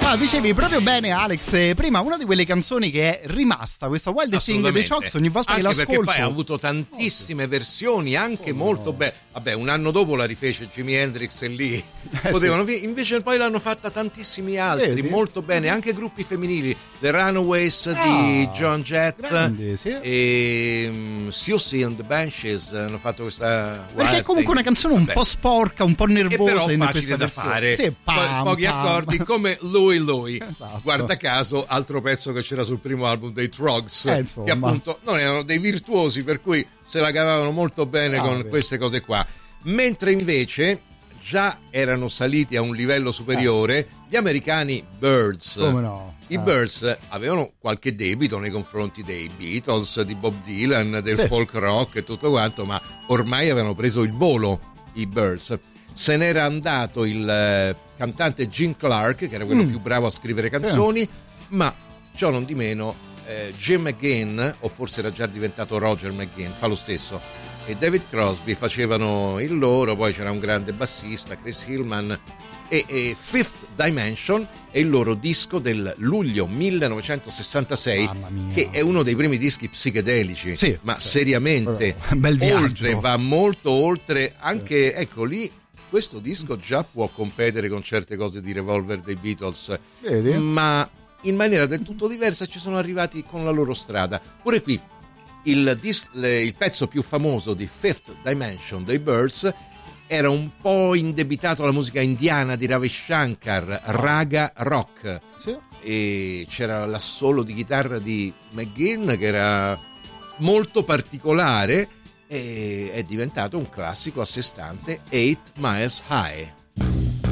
No, dicevi proprio bene, Alex, prima una di quelle canzoni che è rimasta, questa Wildest Thing dei Chocks, ogni volta anche che l'ascolto. Perché poi ha avuto tantissime versioni, anche molto belle. Vabbè, un anno dopo la rifece Jimi Hendrix e lì potevano invece poi l'hanno fatta tantissimi altri. Vedi? Molto bene, anche gruppi femminili, The Runaways di Joan Jett, grandi, sì. e Siouxsie and the Banshees hanno fatto questa Perché è comunque una canzone un po' sporca, un po' nervosa, però in facile da versione. fare, Sì, pochi accordi, come Lui. Esatto. Guarda caso, altro pezzo che c'era sul primo album dei Trogs, insomma. che appunto non erano dei virtuosi, per cui se la cavavano molto bene con queste cose qua, mentre invece già erano saliti a un livello superiore gli americani Byrds. Come no? I Byrds avevano qualche debito nei confronti dei Beatles, di Bob Dylan, del folk rock e tutto quanto, ma ormai avevano preso il volo i Byrds. Se n'era andato il cantante Gene Clark, che era quello più bravo a scrivere canzoni, ma ciò non di meno Jim McGinn, o forse era già diventato Roger McGinn, fa lo stesso, e David Crosby facevano il loro. Poi c'era un grande bassista, Chris Hillman, e Fifth Dimension è il loro disco del luglio 1966, che è uno dei primi dischi psichedelici, ma seriamente bel oltre, va molto oltre, anche ecco lì questo disco già può competere con certe cose di Revolver dei Beatles. Vedi? Ma in maniera del tutto diversa, ci sono arrivati con la loro strada. Pure qui il pezzo più famoso di Fifth Dimension dei Byrds era un po' indebitato alla musica indiana di Ravi Shankar, raga rock, e c'era l'assolo di chitarra di McGinn che era molto particolare, e è diventato un classico a sé stante, 8 Miles High.